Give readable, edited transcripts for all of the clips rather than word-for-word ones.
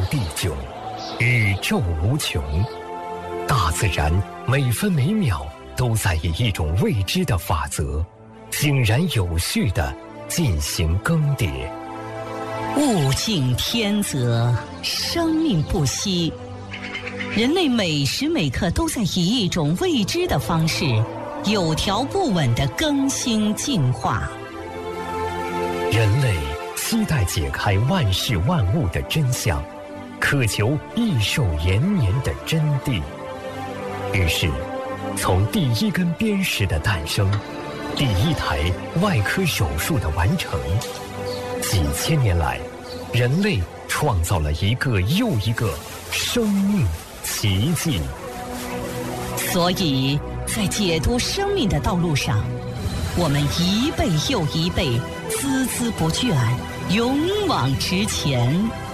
地迥，宇宙无穷。大自然每分每秒都在以一种未知的法则，井然有序地进行更迭。 物竞天择，生命不息。人类每时每刻都在以一种未知的方式，有条不紊地更新进化。 人类期待解开万事万物的真相，渴求益寿延年的真谛。于是，从第一根砭石的诞生，第一台外科手术的完成，几千年来，人类创造了一个又一个生命奇迹。 所以，在解读生命的道路上，我们一辈又一辈，孜孜不倦，勇往直前。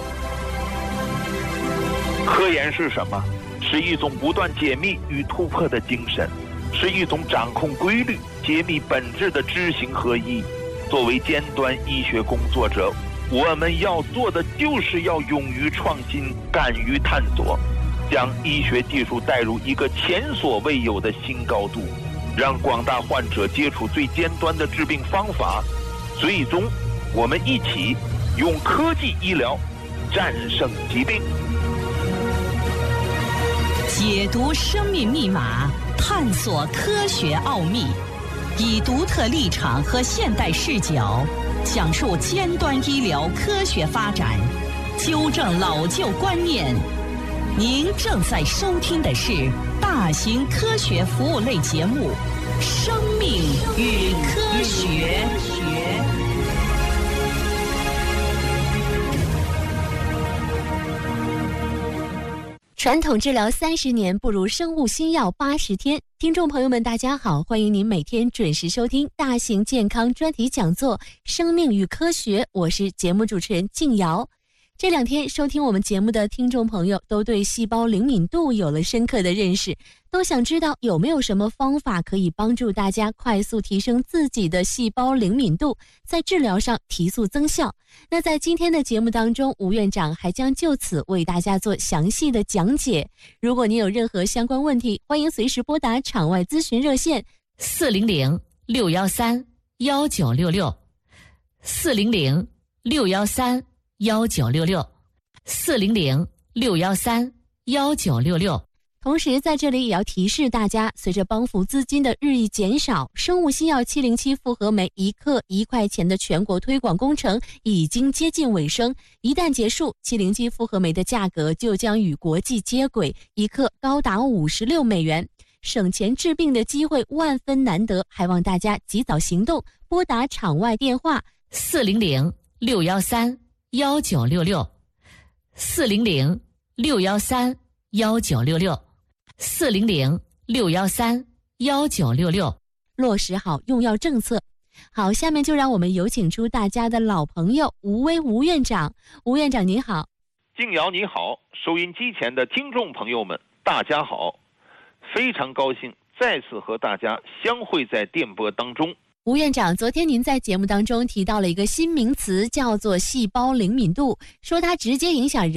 科研是什么？是一种不断解密与突破的精神，是一种掌控规律、揭秘本质的知行合一。作为尖端医学工作者，我们要做的就是要勇于创新，敢于探索，将医学技术带入一个前所未有的新高度，让广大患者接触最尖端的治病方法。最终，我们一起用科技医疗战胜疾病。 解读生命密码，探索科学奥秘，以独特立场和现代视角，讲述尖端医疗科学发展，纠正老旧观念。您正在收听的是大型科学服务类节目《生命与科学》。 传统治疗30年，不如生物新药80天。听众朋友们，大家好，欢迎您每天准时收听大型健康专题讲座《生命与科学》，我是节目主持人静瑶。这2天收听我们节目的听众朋友都对细胞灵敏度有了深刻的认识，都想知道有没有什么方法可以帮助大家快速提升自己的细胞灵敏度，在治疗上提速增效。那在今天的节目当中，吴院长还将就此为大家做详细的讲解。如果您有任何相关问题，欢迎随时拨打场外咨询热线 400-613-1966 400-613-1966 400-613-1966。 同时在这里也要提示大家，随着帮扶资金的日益减少，生物新药707复合酶1克1块钱的全国推广工程已经接近尾声。一旦结束，707复合酶的价格就将与国际接轨，1克高达56美元，省钱治病的机会万分难得，还望大家及早行动，拨打场外电话 400-613-1966 400-613-1966 400-613-1966， 落实好用药政策。好，下面就让我们有请出大家的老朋友吴威吴院长。吴院长您好。 静瑶你好，收音机前的听众朋友们大家好，非常高兴再次和大家相会在电波当中。 吴院长，昨天您在节目当中提到了一个新名词，叫做细胞灵敏度，说它直接影响人